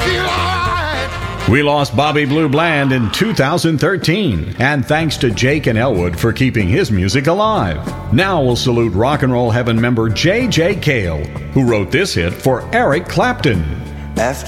We lost Bobby Blue Bland in 2013, and thanks to Jake and Elwood for keeping his music alive. Now we'll salute Rock and Roll Heaven member J.J. Cale, who wrote this hit for Eric Clapton.